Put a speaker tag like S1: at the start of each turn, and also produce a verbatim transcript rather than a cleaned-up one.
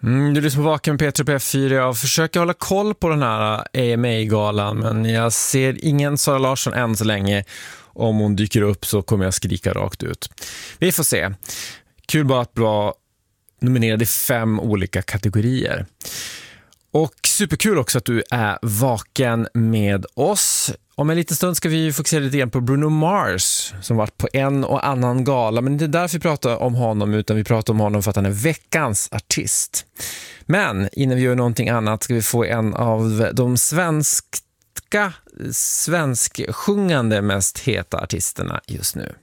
S1: Mm, du lyssnar på Vaken med Peter på F fyra. Jag försöker hålla koll på den här A M A-galan, men jag ser ingen Sara Larsson än så länge. Om hon dyker upp så kommer jag skrika rakt ut. Vi får se. Kul bara att vara nominerad i fem olika kategorier. Och superkul också att du är vaken med oss. Om en liten stund ska vi fokusera lite grann på Bruno Mars som varit på en och annan gala. Men det är därför vi pratar om honom, utan vi pratar om honom för att han är veckans artist. Men innan vi gör någonting annat ska vi få en av de svenska, svensksjungande mest heta artisterna just nu.